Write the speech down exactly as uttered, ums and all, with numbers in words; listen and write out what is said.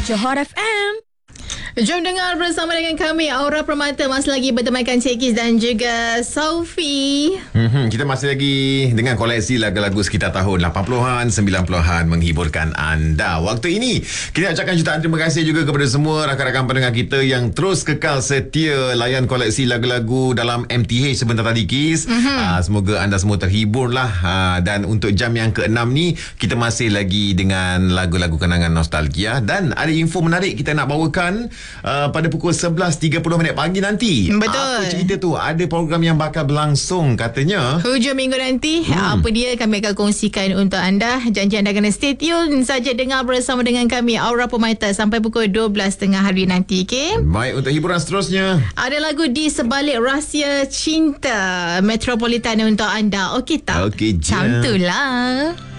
Johor F M. Jom dengar bersama dengan kami Aura Permata, masih lagi bertemankan Cik Kiz dan juga Sophie. Hmm, kita masih lagi dengan koleksi lagu-lagu sekitar tahun lapan puluhan, sembilan puluhan menghiburkan anda. Waktu ini kita ucapkan jutaan terima kasih juga kepada semua rakan-rakan pendengar kita yang terus kekal setia layan koleksi lagu-lagu dalam M T H sebentar tadi, Kiz. Mm-hmm. Uh, semoga anda semua terhibur lah. Uh, dan untuk jam yang keenam ni kita masih lagi dengan lagu-lagu kenangan nostalgia, dan ada info menarik kita nak bawakan Uh, pada pukul sebelas tiga puluh minit pagi nanti. Betul. Apa cerita tu? Ada program yang bakal berlangsung katanya hujung minggu nanti. hmm. Apa dia kami akan kongsikan untuk anda. Janji anda kena stay tune saja, dengar bersama dengan kami Aura Permata sampai pukul dua belas tengah hari nanti, okay? Baik, untuk hiburan seterusnya ada lagu Di Sebalik Rahsia Cinta Metropolitan untuk anda. Okey tak? Okey je. Macam tu lah.